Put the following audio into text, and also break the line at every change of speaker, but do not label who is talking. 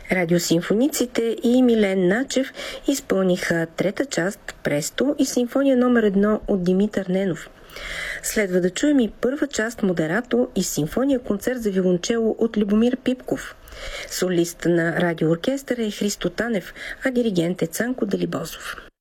Радиосимфониците и Милен Начев изпълниха трета част Престо и симфония номер 1 от Димитър Ненов. Следва да чуем и първа част Модерато и симфония концерт за виолончело от Любомир Пипков. Солист на радиооркестъра е Христо Танев, а диригент е Цанко Делибозов.